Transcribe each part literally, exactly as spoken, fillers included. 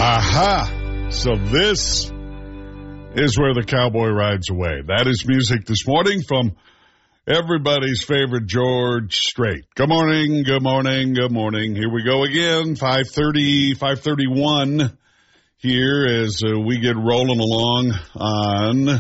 Aha! So this is where the cowboy rides away. That is music this morning from everybody's favorite George Strait. Good morning, good morning, good morning. Here we go again, five thirty, five thirty-one here as uh, we get rolling along on,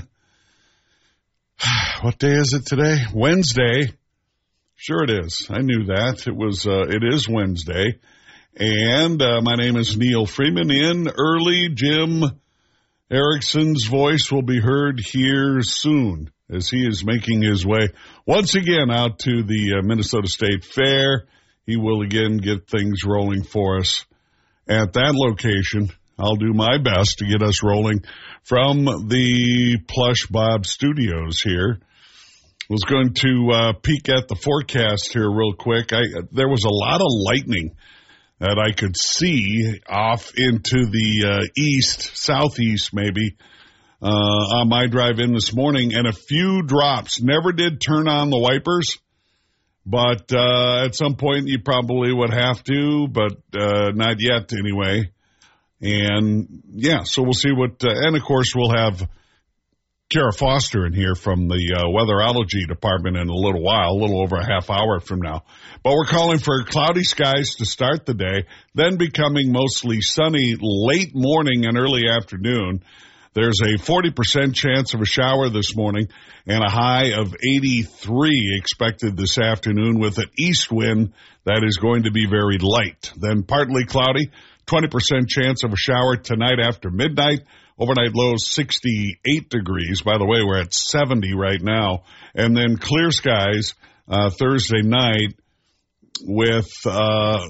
what day is it today? Wednesday. Sure it is. I knew that. It was. Uh, it is Wednesday. And uh, my name is Neil Freeman. In early, Jim Erickson's voice will be heard here soon as he is making his way once again out to the uh, Minnesota State Fair. He will again get things rolling for us at that location. I'll do my best to get us rolling from the Plush Bob Studios here. Was going to uh, peek at the forecast here real quick. I, there was a lot of lightning that I could see off into the uh, east, southeast maybe, uh, on my drive in this morning, and a few drops. Never did turn on the wipers, but uh, at some point you probably would have to, but uh, not yet anyway. And, yeah, so we'll see what, uh, and, of course, we'll have Kara Foster in here from the uh, weatherology department in a little while, a little over a half hour from now. But we're calling for cloudy skies to start the day, then becoming mostly sunny late morning and early afternoon. There's a forty percent chance of a shower this morning and a high of eighty-three expected this afternoon with an east wind that is going to be very light. Then partly cloudy, twenty percent chance of a shower tonight after midnight. Overnight low sixty-eight degrees. By the way, we're at seventy right now. And then clear skies uh, Thursday night with uh,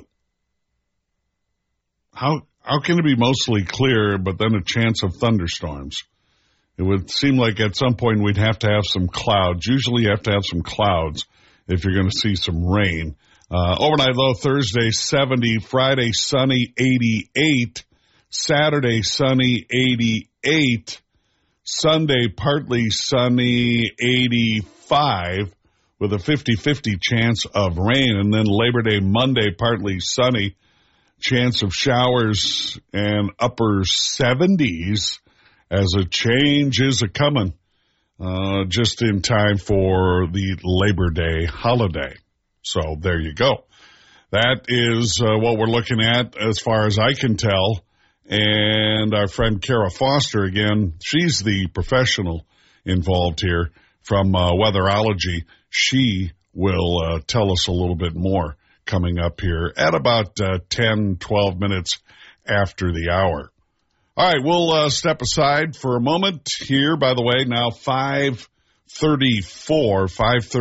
how how can it be mostly clear, but then a chance of thunderstorms? It would seem like at some point we'd have to have some clouds. Usually you have to have some clouds if you're going to see some rain. Uh, overnight low Thursday seventy, Friday sunny eighty-eight. Saturday, sunny, eighty-eight. Sunday, partly sunny, eighty-five, with a fifty-fifty chance of rain. And then Labor Day, Monday, partly sunny, chance of showers and upper seventies as a change is a-coming uh, just in time for the Labor Day holiday. So there you go. That is uh, what we're looking at as far as I can tell. And our friend Kara Foster, again, she's the professional involved here from uh, weatherology. She will uh, tell us a little bit more coming up here at about uh, ten, twelve minutes after the hour. All right, we'll uh, step aside for a moment here. By the way, now five thirty-four, five thirty.